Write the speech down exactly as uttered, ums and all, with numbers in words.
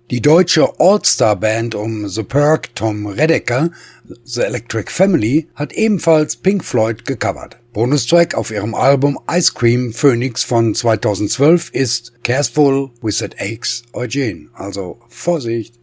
Die deutsche All-Star-Band um The Perk Tom Redeker, The Electric Family, hat ebenfalls Pink Floyd gecovert. Bonustrack auf ihrem Album Ice Cream Phoenix von zweitausendzwölf ist Careful with That Aches Eugene, also Vorsicht,